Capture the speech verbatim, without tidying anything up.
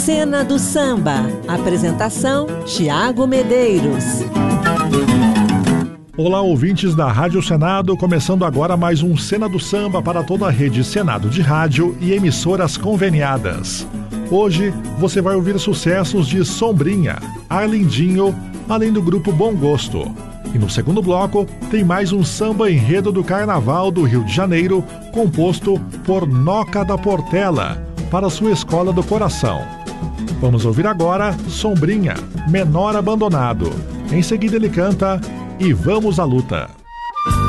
Cena do Samba. Apresentação: Tiago Medeiros. Olá, ouvintes da Rádio Senado, começando agora mais um Cena do Samba para toda a rede Senado de rádio e emissoras conveniadas. Hoje você vai ouvir sucessos de Sombrinha, Arlindinho, além do grupo Bom Gosto. E no segundo bloco tem mais um samba enredo do Carnaval do Rio de Janeiro, composto por Noca da Portela, para sua Escola do Coração. Vamos ouvir agora Sombrinha, Menor Abandonado. Em seguida ele canta E Vamos à Luta.